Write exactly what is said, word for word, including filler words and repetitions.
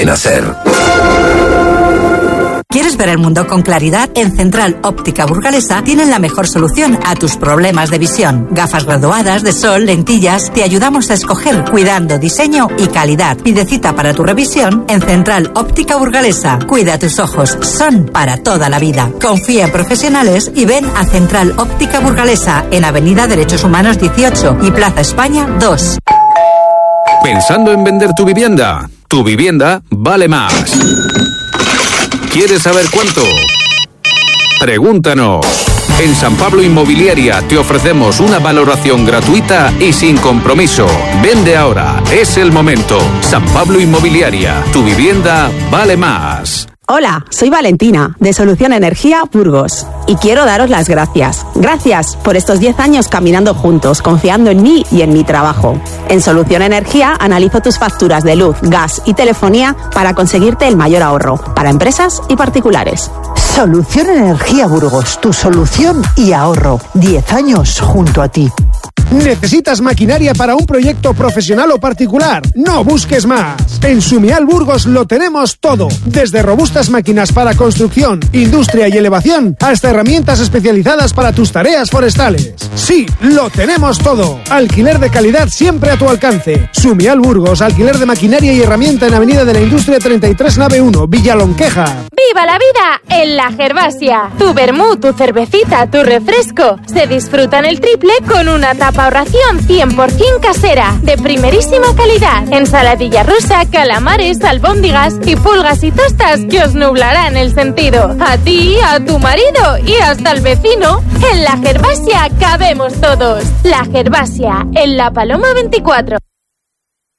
pena ser. ¿Quieres ver el mundo con claridad? En Central Óptica Burgalesa tienen la mejor solución a tus problemas de visión. Gafas graduadas, de sol, lentillas. Te ayudamos a escoger cuidando diseño y calidad. Pide cita para tu revisión en Central Óptica Burgalesa. Cuida tus ojos, son para toda la vida. Confía en profesionales y ven a Central Óptica Burgalesa en Avenida Derechos Humanos dieciocho y Plaza España dos. ¿Pensando en vender tu vivienda? Tu vivienda vale más. ¿Quieres saber cuánto? Pregúntanos. En San Pablo Inmobiliaria te ofrecemos una valoración gratuita y sin compromiso. Vende ahora, es el momento. San Pablo Inmobiliaria, tu vivienda vale más. Hola, soy Valentina, de Solución Energía Burgos, y quiero daros las gracias. Gracias por estos diez años caminando juntos, confiando en mí y en mi trabajo. En Solución Energía analizo tus facturas de luz, gas y telefonía para conseguirte el mayor ahorro, para empresas y particulares. Solución Energía Burgos, tu solución y ahorro. diez años junto a ti. ¿Necesitas maquinaria para un proyecto profesional o particular? No busques más. En Sumial Burgos lo tenemos todo. Desde robustas máquinas para construcción, industria y elevación, hasta herramientas especializadas para tus tareas forestales. Sí, lo tenemos todo. Alquiler de calidad siempre a tu alcance. Sumial Burgos, alquiler de maquinaria y herramienta en Avenida de la Industria treinta y tres, nave uno, Villalonqueja. ¡Viva la vida en la Gervasia! Tu vermú, tu cervecita, tu refresco se disfrutan el triple con una tapa o ración cien por ciento casera, de primerísima calidad. Ensaladilla rusa, calamares, albóndigas y pulgas y tostas que os nublarán el sentido. A ti, a tu marido y hasta el vecino. En la Gervasia cabemos todos. La Gervasia, en La Paloma veinticuatro.